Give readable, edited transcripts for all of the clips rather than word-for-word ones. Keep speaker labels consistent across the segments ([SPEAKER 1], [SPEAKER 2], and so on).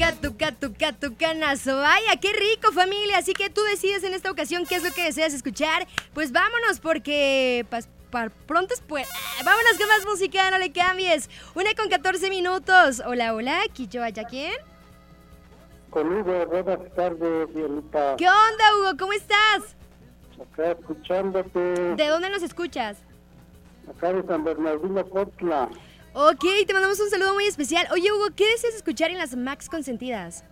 [SPEAKER 1] Tucanazo. Vaya, qué rico, familia. Así que tú decides en esta ocasión qué es lo que deseas escuchar. Pues vámonos, porque pronto es pues. Vámonos con más música, no le cambies. 1:14. Hola, hola, aquí yo, ¿allá quién?
[SPEAKER 2] Con Hugo, buenas tardes, Dianita.
[SPEAKER 1] ¿Qué onda, Hugo? ¿Cómo estás?
[SPEAKER 2] Acá escuchándote.
[SPEAKER 1] ¿De dónde nos escuchas?
[SPEAKER 2] Acá de San Bernardino, Cotla.
[SPEAKER 1] Ok, te mandamos un saludo muy especial. Oye, Hugo, ¿qué deseas escuchar en las Max Consentidas?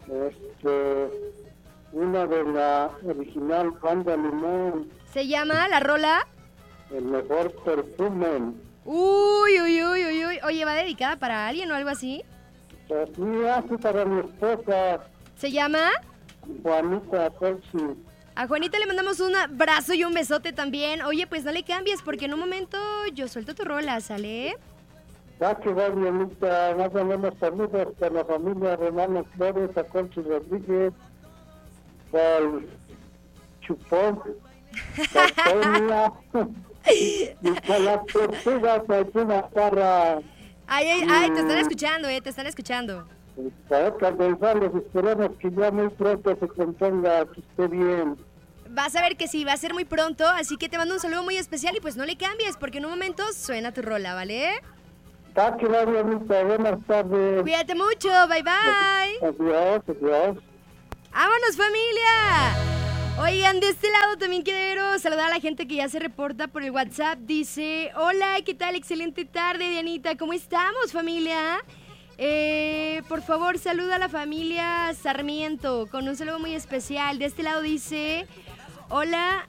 [SPEAKER 2] Una de la original Banda Limón.
[SPEAKER 1] ¿Se llama la rola?
[SPEAKER 2] El mejor perfume.
[SPEAKER 1] Uy. Oye, ¿va dedicada para alguien o algo así?
[SPEAKER 2] Pues mira, sí, para mi esposa,
[SPEAKER 1] ¿Se llama?
[SPEAKER 2] Juanita Colchi.
[SPEAKER 1] A Juanita le mandamos un abrazo y un besote también. Oye, pues no le cambies porque en un momento yo suelto tu rola, ¿sale?
[SPEAKER 2] Ya que va, Dianita, más o menos saludos para la familia Romano Flores, a Colchi Rodríguez, al Chupón, Antonia, y para las tortugas, aquí una parra.
[SPEAKER 1] Ay, te están escuchando, te están escuchando.
[SPEAKER 2] Para Oscar González, esperemos que ya muy pronto se componga, que esté bien.
[SPEAKER 1] Vas a ver que sí, va a ser muy pronto, así que te mando un saludo muy especial y pues no le cambies porque en un momento suena tu rola, ¿vale?
[SPEAKER 2] Que va, Dianita, buenas tardes.
[SPEAKER 1] Cuídate mucho, bye bye.
[SPEAKER 2] Adiós.
[SPEAKER 1] ¡Vámonos, familia! Oigan, de este lado también quiero saludar a la gente que ya se reporta por el WhatsApp. Dice, hola, ¿qué tal? Excelente tarde, Dianita. ¿Cómo estamos, familia? Por favor, saluda a la familia Sarmiento con un saludo muy especial. De este lado dice, hola,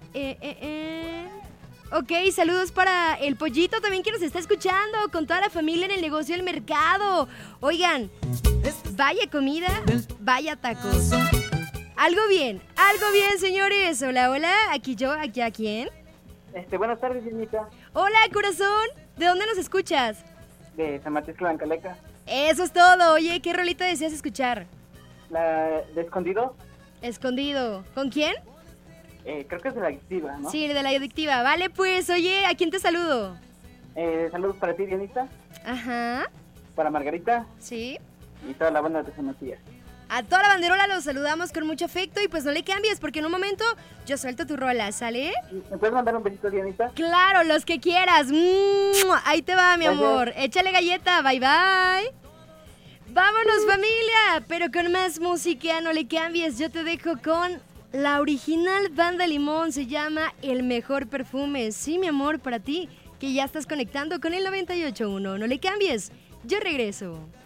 [SPEAKER 1] Ok, saludos para el Pollito también que nos está escuchando, con toda la familia en el negocio del mercado. Oigan, vaya comida, vaya tacos. Algo bien, señores. Hola, aquí yo, aquí a quién.
[SPEAKER 3] Buenas tardes, Dianita.
[SPEAKER 1] Hola, corazón. ¿De dónde nos escuchas?
[SPEAKER 3] De San Martín Tlancaleca.
[SPEAKER 1] Eso es todo. Oye, ¿qué rolita deseas escuchar?
[SPEAKER 3] La de Escondido.
[SPEAKER 1] Escondido. ¿Con quién?
[SPEAKER 3] Creo que es de la adictiva, ¿no?
[SPEAKER 1] Sí, de la adictiva. Vale, pues, oye, ¿a quién te saludo?
[SPEAKER 3] Saludos para ti, Dianita.
[SPEAKER 1] Ajá.
[SPEAKER 3] Para Margarita.
[SPEAKER 1] Sí.
[SPEAKER 3] Y toda la banda de San Matías.
[SPEAKER 1] A toda la banderola los saludamos con mucho afecto y pues no le cambies porque en un momento yo suelto tu rola, ¿sale?
[SPEAKER 3] ¿Me puedes mandar un besito, Dianita?
[SPEAKER 1] Claro, los que quieras. Ahí te va, mi amor. Échale galleta, bye bye. Vámonos, familia, pero con más música, no le cambies. Yo te dejo con la original Banda Limón, se llama El Mejor Perfume. Sí, mi amor, para ti, que ya estás conectando con el 98.1. No le cambies, yo regreso.